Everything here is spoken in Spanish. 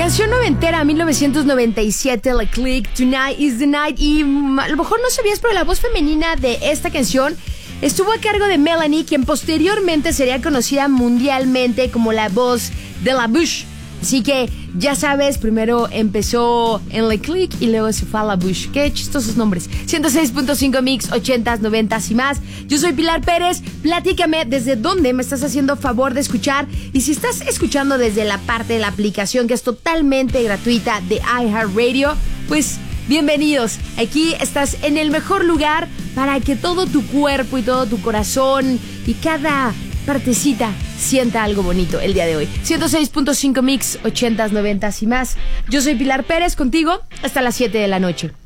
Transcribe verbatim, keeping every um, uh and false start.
Canción noventera, mil novecientos noventa y siete, Le Click, Tonight is the Night. Y a lo mejor no sabías, pero la voz femenina de esta canción estuvo a cargo de Melanie, quien posteriormente sería conocida mundialmente como la voz de La Bouche. Así que ya sabes, primero empezó en Le Click y luego se fue a La Bouche. Qué chistosos nombres. ciento seis punto cinco Mix, ochentas, noventas y más. Yo soy Pilar Pérez. Platícame desde dónde me estás haciendo favor de escuchar. Y si estás escuchando desde la parte de la aplicación que es totalmente gratuita de iHeartRadio, pues bienvenidos. Aquí estás en el mejor lugar para que todo tu cuerpo y todo tu corazón y cada partecita sienta algo bonito el día de hoy. ciento seis punto cinco Mix, ochentas, noventas y más. Yo soy Pilar Pérez, contigo hasta las siete de la noche.